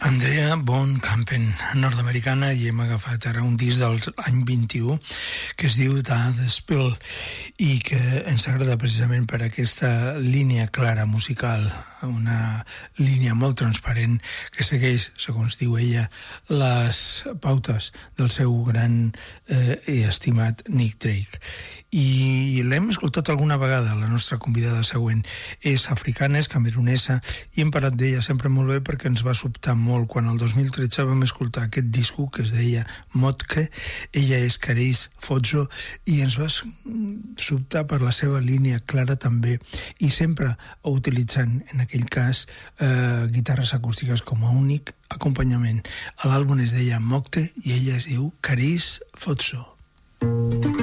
Andrea Von Kampen, nord-americana, i hem agafat ara un disc del any 21 que es diu The Spill i que ens agrada precisament per aquesta línia clara musical, una línia molt transparent que segueix, segons diu ella, les pautes del seu gran i estimat Nick Drake. I l'hem escoltat alguna vegada. La nostra convidada següent és africana, és camerunesa, i hem parlat d'ella sempre molt bé perquè ens va sobtar molt quan el 2013 vam escoltar aquest disco que es deia Motke. Ella és Caris Fozzo i ens va sobtar per la seva línia clara també, i sempre utilitzant en aquell cas guitarres acústiques com a únic acompanyament. L'àlbum es deia Mokte i ella es diu Caris Fozzo.